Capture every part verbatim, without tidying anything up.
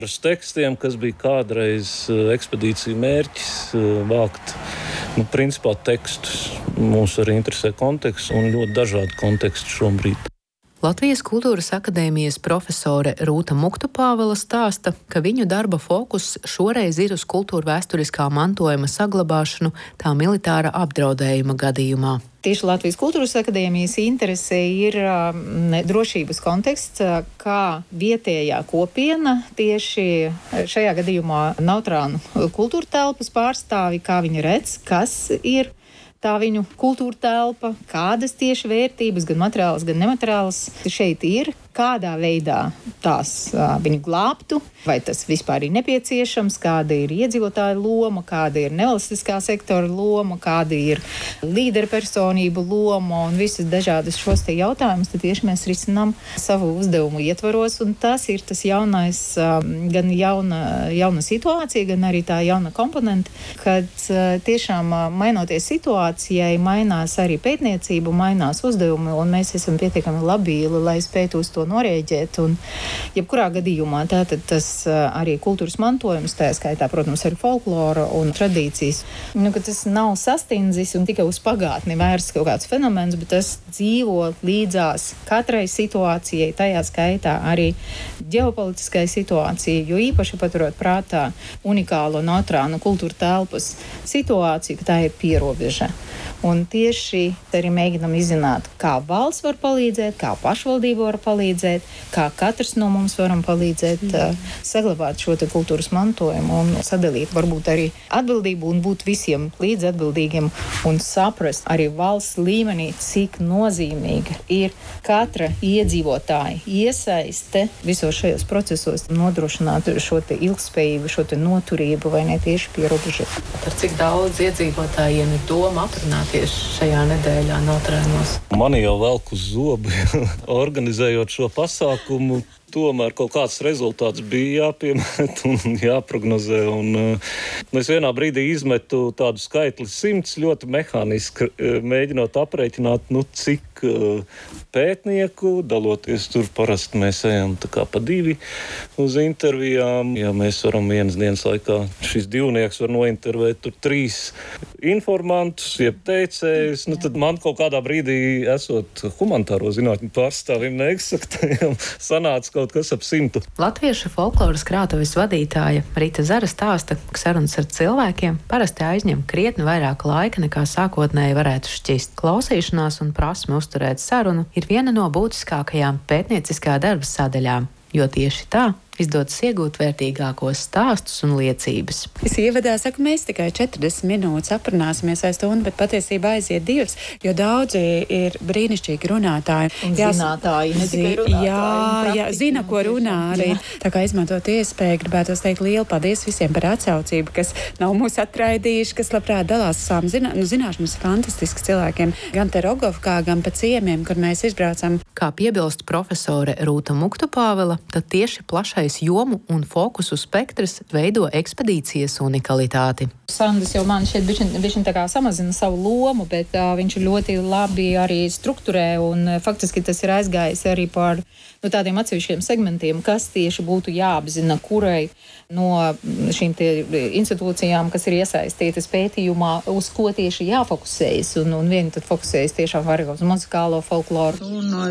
Ar tekstiem, kas bija kādreiz ekspedīcija mērķis, vākt, nu, principā tekstus. Mūs arī interesē konteksts un ļoti dažādi konteksti šobrīd. Latvijas Kultūras akadēmijas profesore Rūta Muktupāvela stāsta, ka viņu darba fokus šoreiz ir uz kultūra vēsturiskā mantojuma saglabāšanu tā militāra apdraudējuma gadījumā. Tieši Latvijas Kultūras akadēmijas interese ir um, drošības konteksts, kā vietējā kopiena tieši šajā gadījumā Nautrānu kultūra telpas pārstāvi, kā viņi redz, kas ir tā viņu kultūra telpa, kādas tieši vērtības, gan materiālas, gan nemateriālas šeit ir, kādā veidā tās uh, viņu glābtu, vai tas vispār ir nepieciešams, kāda ir iedzīvotāja loma, kāda ir nevalstiskā sektora loma, kāda ir līderpersonību loma un visas dažādas šos te jautājumus, tad tieši mēs risinām savu uzdevumu ietvaros, un tas ir tas jaunais, um, gan jauna, jauna situācija, gan arī tā jauna komponenta, kad uh, tiešām uh, mainoties situācijai, mainās arī pētniecība, mainās uzdevumi, un mēs esam pietiekami labīli, lai spētu uz to norēģēt, un jebkurā gadījumā tātad tas arī kultūras mantojums, tā skaitā, protams, arī folklora un tradīcijas, nu, ka tas nav sastindzis un tikai uz pagātni vērsts kaut kāds fenomens, bet tas dzīvo līdzās katrai situācijai, tajā skaitā arī ģeopolitiskai situācijai, jo īpaši paturot prātā unikālo Nautrānu kultūra telpas situāciju, ka tā ir pierobeža. Un tieši arī mēģinam izzināt, kā valsts var palīdzēt, kā pašvaldība var palīdzēt, kā katrs no mums varam palīdzēt mm. uh, saglabāt šo te kultūras mantojumu un sadalīt varbūt arī atbildību un būt visiem līdz atbildīgiem un saprast arī valsts līmenī, cik nozīmīga ir katra iedzīvotāja iesaiste visos šajos procesos nodrošināt šo te ilgspējību, šo te noturību vai ne tieši pie robežas. Par cik daudz iedzīvotājiem ir doma aprunāt tieši šajā nedēļā Nautrānos? Man jau velk uz zobu, organizējot šo pasākumu. Tomēr kaut kāds rezultāts bija jāpiemet un jāprognozē. Un, uh, es vienā brīdī izmetu tādu skaitli simts ļoti mehāniski, uh, mēģinot aprēķināt, nu, cik uh, pētnieku, daloties tur parasti mēs ejam tā kā pa divi uz intervijām. Ja mēs varam vienas dienas laikā, šis divnieks var nointervēt tur trīs informantus, jeb teicējus, nu, tad man kaut kādā brīdī, esot humanitāro zinātņu pārstāvim, neeksaktajam, sanāca kaut kas ap simtu. Latviešu folkloras krātuves vadītāja Rita Zara stāsta, ka sarunas ar cilvēkiem parasti aizņem krietni vairāk laika, nekā sākotnēji varētu šķist. Klausīšanās un prasme uzturēt sarunu ir viena no būtiskākajām pētnieciskā darba sadaļām, jo tieši tā izdodas iegūt vērtīgākos stāstus un liecības. Es ievadā saku, mēs tikai četrdesmit minūtes aprunāsimies vai stundu, bet patiesībā aiziet divas, jo daudzi ir brīnišķīgi runātāji. Un Jās... zinātāji, ne tikai runātāji. Jā, jā, zina, ko runā arī. Jā. Tā kā izmantot iespēju, gribētos teikt lielu paldies visiem par atsaucību, kas nav mūs atraidījuši, kas labprāt dalās savām zinā... nu, zināšanas fantastiski cilvēkiem, gan te Rogovkā, gan pa ciemiem, kur mēs izbraucam. Kā piebilst profesore Rūta Muktupāvela, tad tieši plašais jomu un fokusu spektrs veido ekspedīcijas unikalitāti. Sandis jau man šeit bišķiņ tā kā samazina savu lomu, bet uh, viņš ļoti labi arī strukturē un uh, faktiski tas ir aizgājis arī par nu, tādiem atsevišķiem segmentiem, kas tieši būtu jāapzina, kurai no šīm te institūcijām, kas ir iesaistītas pētījumā, uz ko tieši jāfokusējas. Un, un vieni tad fokusējas tiešām vairāk uz muzikālo folkloru.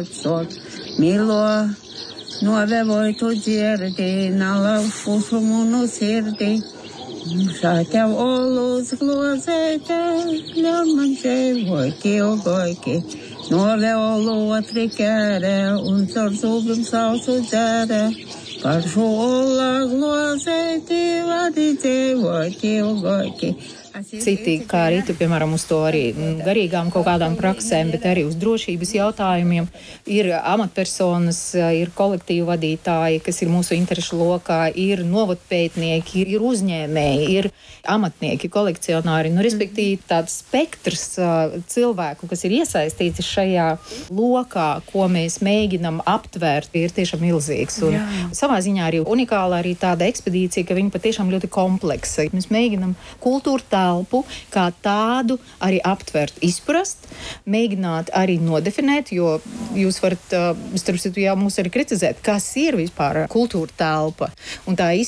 Milo Novevoju tu dzirdi, nalaušu šumunu sirdi. Šātev olus glozēte, ļaman džēvojki, ogojki. Nove olu otri kērē, un caur zubim sausu dzērē. Par šo olā glozēti, vadi džēvojki, ogojki. Citi, kā arī tu, piemēram, uz to arī garīgām kaut kādām praksēm, bet arī uz drošības jautājumiem. Ir amatpersonas, ir kolektīvu vadītāji, kas ir mūsu interešu lokā, ir novadpētnieki, ir uzņēmēji, ir amatnieki, kolekcionāri. Nu, respektīvi, tāds spektrs cilvēku, kas ir iesaistīti šajā lokā, ko mēs mēģinam aptvērt, ir tiešām milzīgs. Un Jā. savā ziņā arī unikāla arī tāda ekspedīcija, ka viņa patiešām ļoti kompleksa. Mēs mēģinam kultūru tā telpu kā tādu arī aptvert, izprast, mēģināt arī nodefinēt, jo jūs varat, starp citu, jau mūs arī kritizēt, kas ir vispār kultūra telpa. Un tā